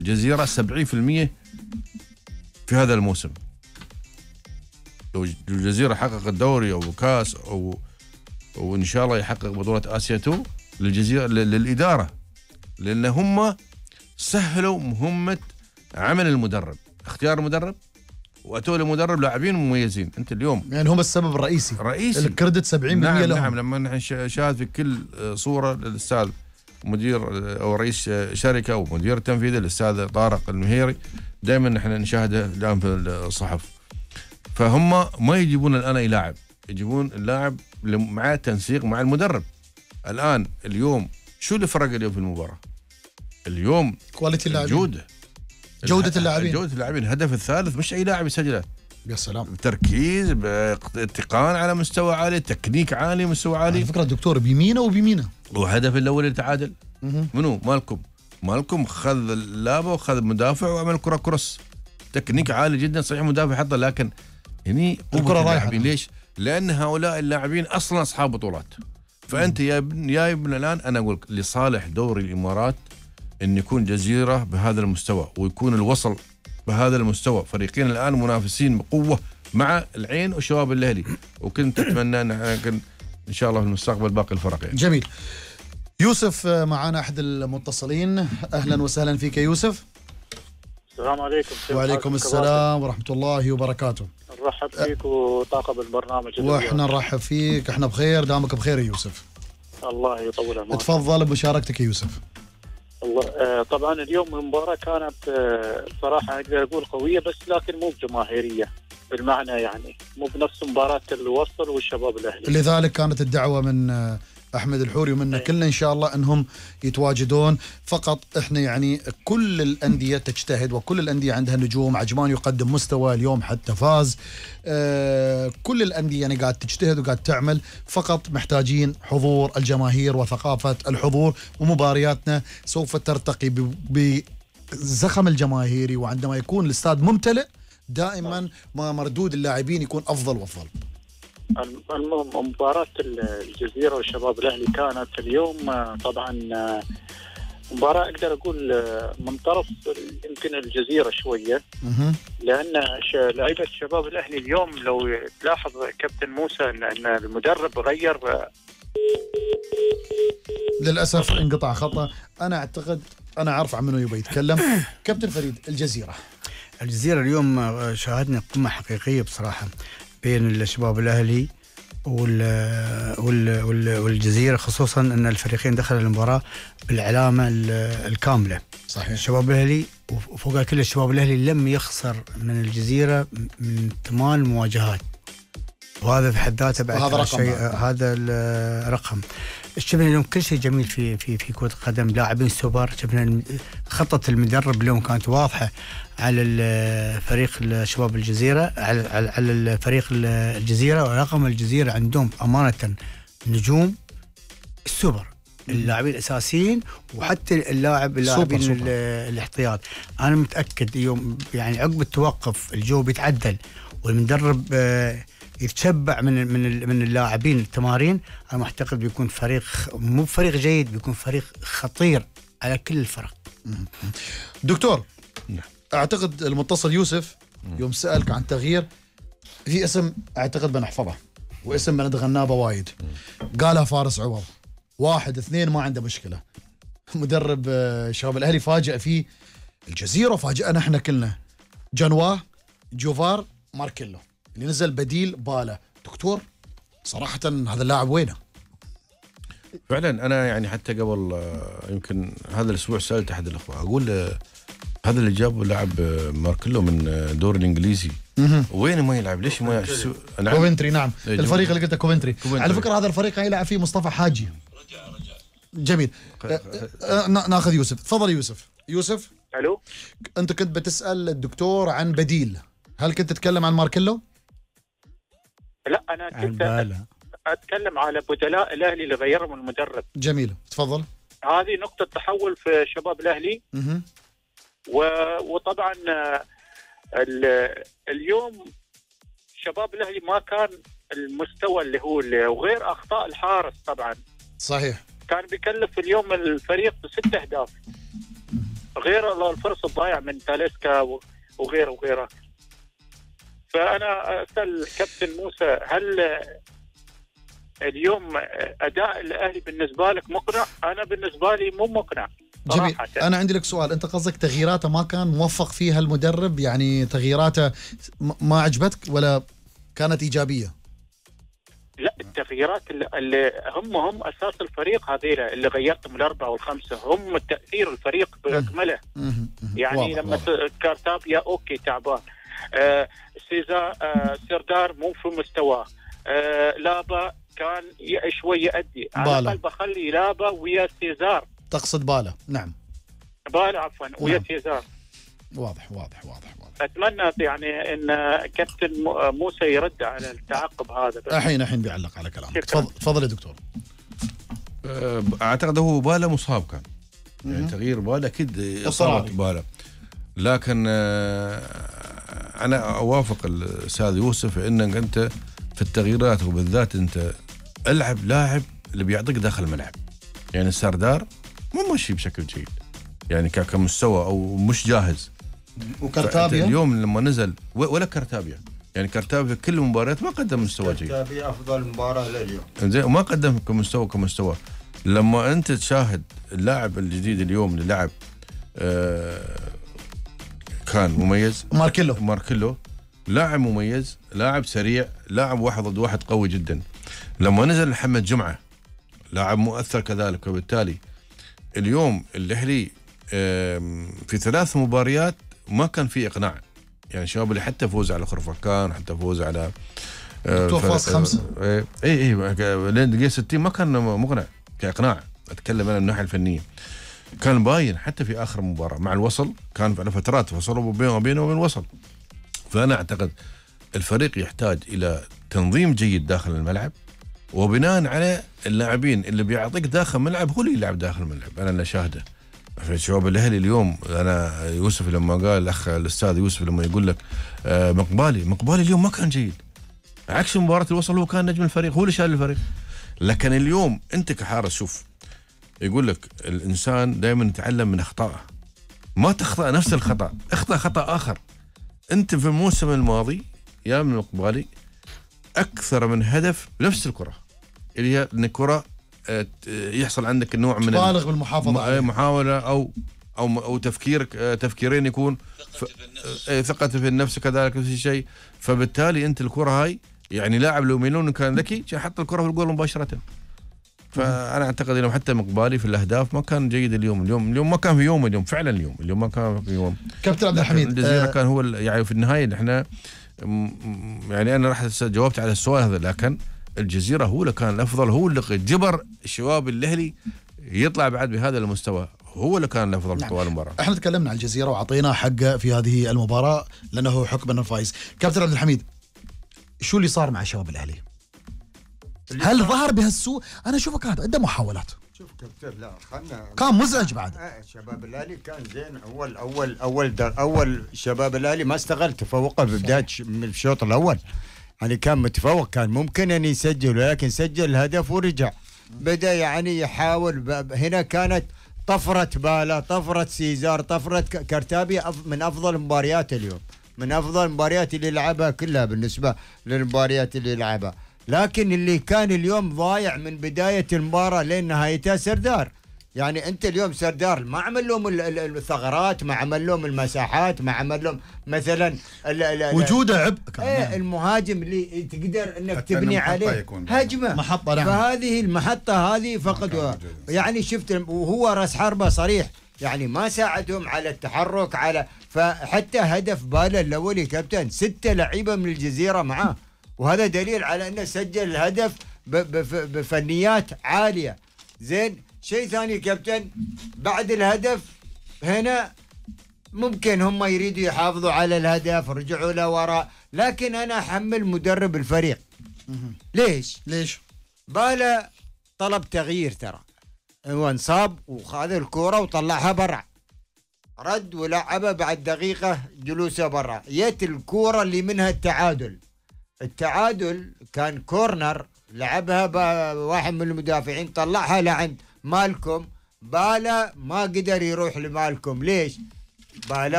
الجزيرة 70% في هذا الموسم. لو الجزيرة حقق الدوري أو كاس أو وإن شاء الله يحقق بطولة آسيا 2 للجزيرة للإدارة، لأن هم سهلوا مهمة عمل المدرب، اختيار المدرب، وأتوا لمدرب لاعبين مميزين. أنت اليوم يعني هم السبب الرئيسي الكريدت 70% نعم لهم. نعم. لما نحن شاهد في كل صورة الأستاذ مدير أو رئيس شركة أو مدير تنفيذي الأستاذ طارق المهيري، دائما نحن نشاهده الآن في الصحف. فهم ما يجيبون الآن أي لاعب، يجيبون اللاعب مع تنسيق مع المدرب. الآن اليوم شو اللي فرق اليوم في المباراة؟ اليوم كواليتي اللاعبين، جودة اللاعبين. الهدف الثالث مش أي لاعب يسجله. يا سلام. تركيز، اتقان على مستوى عالي، تكنيك عالي، مستوى عالي. على فكرة الدكتور بيمينه. وهدف الأول اللي تعادل منو؟ مالكم خذ اللعبة وخذ مدافع وعمل كرة كروس، تكنيك عالي جدا. صحيح مدافع حطه، لكن هني الكرة رايحة. ليش؟ لأن هؤلاء اللاعبين أصلا أصحاب بطولات. فأنت يا ابن الآن أنا أقول لصالح دوري الإمارات أن يكون جزيرة بهذا المستوى، ويكون الوصل بهذا المستوى. فريقين الآن منافسين بقوة مع العين وشباب الأهلي، وكنت أتمنى إن شاء الله في المستقبل باقي الفرقين. جميل. يوسف معنا أحد المتصلين، أهلا وسهلا فيك يوسف. السلام عليكم. وعليكم السلام ورحمة الله وبركاته. نرحب فيك وطاقم البرنامج. واحنا نرحب فيك، احنا بخير، دامك بخير يا يوسف. الله يطول عمرك. تفضل بمشاركتك يا يوسف. الله. طبعا اليوم المباراة كانت صراحة أقدر أقول قوية، بس لكن مو بجماهيرية بالمعنى، يعني مو بنفس مباراة الوصل والشباب الأهلي. لذلك كانت الدعوة من أحمد الحوري ومنا كلنا إن شاء الله أنهم يتواجدون. فقط إحنا يعني كل الأندية تجتهد، وكل الأندية عندها نجوم. عجمان يقدم مستوى اليوم حتى فاز. كل الأندية يعني قاعد تجتهد وقاعد تعمل، فقط محتاجين حضور الجماهير وثقافة الحضور، ومبارياتنا سوف ترتقي بزخم الجماهيري. وعندما يكون الاستاد ممتلئ دائما ما مردود اللاعبين يكون أفضل وأفضل. المهم مباراة الجزيرة والشباب الأهلي كانت اليوم طبعا مباراة أقدر أقول من طرف يمكن الجزيرة شوية، لأن لعيبة الشباب الأهلي اليوم لو تلاحظ كابتن موسى أن المدرب غير. للأسف انقطع خطأ. أنا أعتقد أنا عارف عن منو يبغى يتكلم. كابتن فريد، الجزيرة اليوم شاهدنا قمة حقيقية بصراحة بين الشباب الأهلي والجزيرة، خصوصا أن الفريقين دخلوا المباراة بالعلامة الكاملة. صحيح. الشباب الأهلي وفوق كل الشباب الأهلي لم يخسر من الجزيرة من 8 مواجهات، وهذا في حد ذاته بعد شيء. هذا الرقم. شفنا اليوم كل شيء جميل في كرة القدم، لاعبين سوبر. شفنا خطة المدرب اليوم كانت واضحة على الفريق الشباب الجزيرة، على الفريق الجزيرة. ورقم الجزيرة عندهم أمانة نجوم السوبر، اللاعبين الأساسيين، وحتى اللاعبين الاحتياط. أنا متأكد يوم يعني عقب التوقف الجو بيتعدل والمدرب يتشبع من اللاعبين التمارين. أنا معتقد بيكون فريق مو فريق جيد، بيكون فريق خطير على كل الفرق. دكتور، أعتقد المتصل يوسف يوم سألك عن تغيير في اسم، أعتقد بنحفظه واسم بنتغناه وايد. قالها فارس عوض، 1 2 ما عنده مشكلة. مدرب شباب الأهلي فاجأ فيه الجزيرة، فاجأنا احنا كلنا. جوفار ماركيلو اللي نزل بديل بالا. دكتور صراحة هذا اللاعب وينه؟ فعلا أنا يعني حتى قبل يمكن هذا الأسبوع سألت أحد الأخوة، أقول هذا اللي جاب لاعب ماركيلو من الدوري الإنجليزي وين ما يلعب؟ ليش ما يلعب؟ كوفنتري. نعم الفريق اللي قلته كوفنتري. على فكرة هذا الفريق يلعب فيه مصطفى حاجي. جميل. ناخذ يوسف. تفضل يوسف. ألو. أنت كنت بتسأل الدكتور عن بديل، هل كنت تتكلم عن ماركيلو؟ لا، أنا كنت أتكلم على بدلاء الأهلي اللي غيرهم المدرب. جميل، تفضل. هذه نقطة تحول في شباب الأهلي. وطبعا اليوم شباب الأهلي ما كان المستوى اللي هو وغير أخطاء الحارس طبعا. صحيح. كان بيكلف اليوم الفريق ب6 أهداف. غير الفرص الضايع من تاليسكا وغيره. فأنا أسأل كابتن موسى، هل اليوم أداء الأهلي بالنسبة لك مقنع؟ أنا بالنسبة لي مو مقنع جميل. أنا عندي لك سؤال، أنت قصدك تغييراته ما كان موفق فيها المدرب؟ يعني تغييراته ما عجبتك ولا كانت إيجابية؟ لا، التغييرات اللي هم أساس الفريق، هذه اللي غيرتهم ال4 وال5 هم تأثير الفريق بأكمله. يعني واضح لما كارتابيا أوكي تعبان، سردار مو في مستواه، لابا كان شوي يأدي، على الأقل بخلي لابا ويا سيزار. تقصد بالا؟ نعم، بالا عفوا، ويا سيزار. واضح. أتمنى يعني أن كابتن موسى يرد على التعقب هذا. الحين بيعلق على كلامك. تفضل يا دكتور. أعتقد هو بالا مصاب كان، يعني تغيير بالا أكيد إصابة بالا، لكن أنا أوافق الأستاذ يوسف إنك أنت في التغييرات وبالذات أنت ألعب لاعب اللي بيعطيك داخل الملعب. يعني السردار مو ماشي بشكل جيد، يعني كمستوى أو مش جاهز. وكارتابيا اليوم لما نزل ولا كارتابيا، يعني كارتابيا كل المباريات ما قدم مستوى جيد. كارتابيا أفضل مباراة لليوم زين، وما قدم كمستوى. لما أنت تشاهد اللاعب الجديد اليوم اللي لعب كان مميز، ماركيلو لاعب مميز، لاعب سريع، لاعب 1 ضد 1 قوي جدا. لما نزل محمد جمعة لاعب مؤثر كذلك. وبالتالي اليوم الأهلي في 3 مباريات ما كان في إقناع. يعني شباب اللي حتى فوز على خرفكان، حتى فوز على فاز 5 اي لين دقيقة 60 ما كان مقنع كإقناع. أتكلم أنا من الناحية الفنية، كان باين حتى في آخر مباراة مع الوصل، كان على فترات فصلوا بينه وبين الوصل. فأنا أعتقد الفريق يحتاج إلى تنظيم جيد داخل الملعب، وبناء على اللاعبين اللي بيعطيك داخل الملعب هو اللي يلعب داخل الملعب. أنا اللي شاهده في شباب الأهلي اليوم. أنا يوسف لما قال الأخ الأستاذ يوسف لما يقول لك مقبالي اليوم ما كان جيد، عكس مباراة الوصل هو كان نجم الفريق، هو اللي شال الفريق. لكن اليوم أنت كحارس شوف، يقول لك الإنسان دائما يتعلم من أخطائه، ما تخطأ نفس الخطأ، اخطأ خطأ آخر. أنت في الموسم الماضي يا من مقبالي أكثر من هدف بنفس الكرة، اللي هي أن الكرة يحصل عندك النوع من بالغ بالمحافظة، محاولة أو تفكيرين يكون ثقة في النفس كذلك نفس الشيء. فبالتالي أنت الكرة هاي يعني لاعب لو ميلون كان ذكي حط الكرة في الجول مباشرة. فأنا أعتقد إنه حتى مقبالي في الأهداف ما كان جيد اليوم ما كان في يوم، اليوم ما كان في يوم. كابتن عبد الحميد، الجزيرة كان هو يعني في النهاية احنا يعني أنا راح جاوبت على السؤال هذا، لكن الجزيرة هو اللي كان الأفضل، هو اللي جبر الشباب الأهلي يطلع بعد بهذا المستوى، هو اللي كان الأفضل في طوال المباراة. احنا تكلمنا عن الجزيرة وعطينا حقه في هذه المباراة لأنه حكما الفائز. كابتن عبد الحميد، شو اللي صار مع شباب الأهلي؟ هل ظهر بهالسوء؟ أنا أشوفه كانت عنده محاولات. شوف كابتن، لا خلنا، كان مزعج بعد. شباب الأهلي كان زين. أول شباب الأهلي ما استغل تفوقه في بداية من الشوط الأول، يعني كان متفوق، كان ممكن أن يسجل، ولكن سجل الهدف ورجع بدأ يعني يحاول. هنا كانت طفرة بالا، طفرة سيزار، طفرة كارتابيا من أفضل مباريات اليوم، من أفضل المباريات اللي لعبها كلها بالنسبة للمباريات اللي لعبها. لكن اللي كان اليوم ضايع من بداية المباراة لين نهايتها سردار. يعني أنت اليوم سردار ما عمل لهم الثغرات، ما عمل لهم المساحات، ما عمل لهم مثلا وجوده عبء. المهاجم اللي تقدر أنك تبني عليه هجمة محطة. نعم. فهذه المحطة هذه فقدوها. يعني شفت وهو راس حربة صريح، يعني ما ساعدهم على التحرك على. فحتى هدف بالا الأولي كابتن 6 لعيبة من الجزيرة معاه، وهذا دليل على أنه سجل الهدف بفنيات عالية. زين، شيء ثاني كابتن، بعد الهدف هنا ممكن هم يريدوا يحافظوا على الهدف، رجعوا له وراء، لكن أنا أحمل مدرب الفريق. ليش؟ بالا طلب تغيير، ترى هو انصاب وخذ الكرة وطلعها برا، رد ولعبها بعد دقيقة جلوسه برا، جت الكرة اللي منها التعادل كان كورنر، لعبها واحد من المدافعين طلعها لعند مالكم، بالا ما قدر يروح لمالكم. ليش؟ بالا